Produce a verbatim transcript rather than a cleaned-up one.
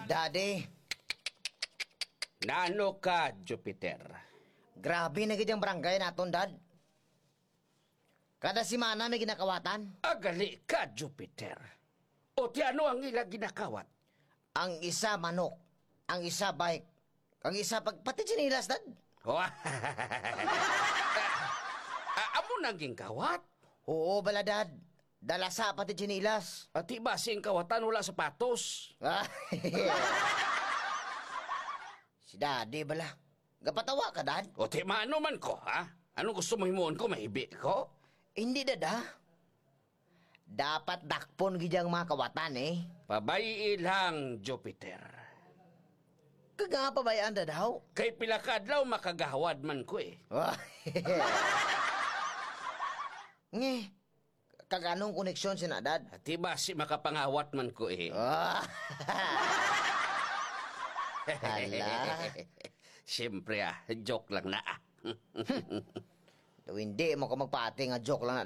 Daddy, Nano ka, Jupiter? grabe na gidyang barangay naton, Dad. Kada simana may ginakawatan. Agali ka, Jupiter. O ti ano ang ila ginakawat? Ang isa manok, ang isa bike, ang isa pag pati chinilas, Dad. Oh, ah, amo nang gingkawat? Oo, bala, Dad. Dalasa pati chinilas. At iba sing kawatan wala sapatos. Ah, si Daddy bala. Gapatawa ka, Dad? O ti maano man ko, ha? Ano gusto mo himuon ko, mahibi ko? Hindi, Dad, ha? Dapat dakpon gidyang mga kawatan, eh. Pabayi lang, Jupiter. Kaga pa ba yan, Dad, how? Kay pila ka adlaw makagahawad man ko eh. Ah, Nge, kaganong koneksyon si na, Dad? At iba si makapangawat man ko eh. Ah, hala. Siyempre ah, joke lang na ah. Do hindi mo ka magpati nga joke lang na,